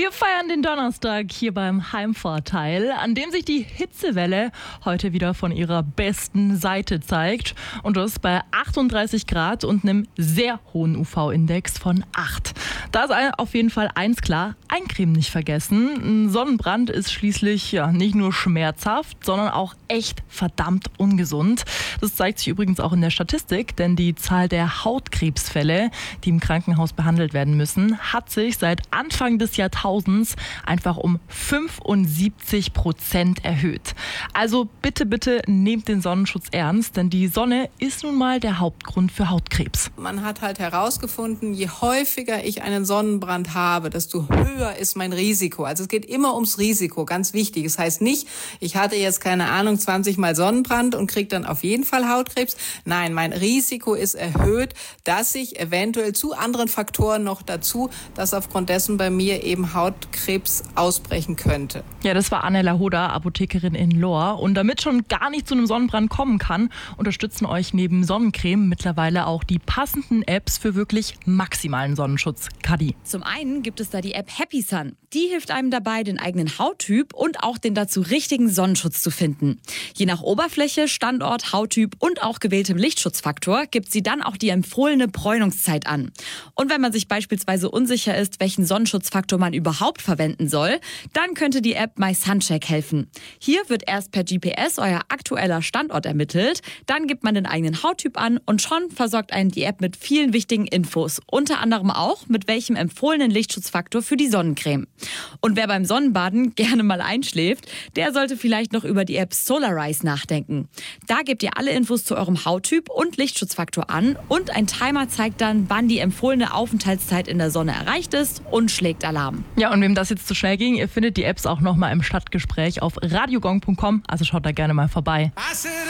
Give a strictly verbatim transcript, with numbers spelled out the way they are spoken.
Wir feiern den Donnerstag hier beim Heimvorteil, an dem sich die Hitzewelle heute wieder von ihrer besten Seite zeigt. Und das bei achtunddreißig Grad und einem sehr hohen U V-Index von acht. Da ist auf jeden Fall eins klar: Eincremen nicht vergessen. Ein Sonnenbrand ist schließlich ja nicht nur schmerzhaft, sondern auch echt verdammt ungesund. Das zeigt sich übrigens auch in der Statistik, denn die Zahl der Hautkrebsfälle, die im Krankenhaus behandelt werden müssen, hat sich seit Anfang des Jahrtausends einfach um fünfundsiebzig Prozent erhöht. Also bitte, bitte nehmt den Sonnenschutz ernst, denn die Sonne ist nun mal der Hauptgrund für Hautkrebs. Man hat halt herausgefunden, je häufiger ich einen Sonnenbrand habe, desto höher ist mein Risiko. Also es geht immer ums Risiko, ganz wichtig. Das heißt nicht, ich hatte jetzt keine Ahnung, zwanzig Mal Sonnenbrand und kriege dann auf jeden Fall Hautkrebs. Nein, mein Risiko ist erhöht, dass ich eventuell zu anderen Faktoren noch dazu, dass aufgrund dessen bei mir eben Hautkrebs ausbrechen könnte. Ja, das war Anne Lahoda, Apothekerin in Lohr. Und damit schon gar nicht zu einem Sonnenbrand kommen kann, unterstützen euch neben Sonnencreme mittlerweile auch die passenden Apps für wirklich maximalen Sonnenschutz. Kadi. Zum einen gibt es da die App Happy Sun. Die hilft einem dabei, den eigenen Hauttyp und auch den dazu richtigen Sonnenschutz zu finden. Je nach Oberfläche, Standort, Hauttyp und auch gewähltem Lichtschutzfaktor gibt sie dann auch die empfohlene Bräunungszeit an. Und wenn man sich beispielsweise unsicher ist, welchen Sonnenschutzfaktor man überhaupt verwenden soll, dann könnte die App My Suncheck helfen. Hier wird erst per G P S euer aktueller Standort ermittelt, dann gibt man den eigenen Hauttyp an und schon versorgt einen die App mit vielen wichtigen Infos, unter anderem auch mit welchem empfohlenen Lichtschutzfaktor für die Sonnencreme. Und wer beim Sonnenbaden gerne mal einschläft, der sollte vielleicht noch über die App Solarize nachdenken. Da gebt ihr alle Infos zu eurem Hauttyp und Lichtschutzfaktor an und ein Timer zeigt dann, wann die empfohlene Aufenthaltszeit in der Sonne erreicht ist und schlägt Alarm. Ja, und wem das jetzt zu schnell ging, ihr findet die Apps auch nochmal im Stadtgespräch auf radiogong punkt com, also schaut da gerne mal vorbei.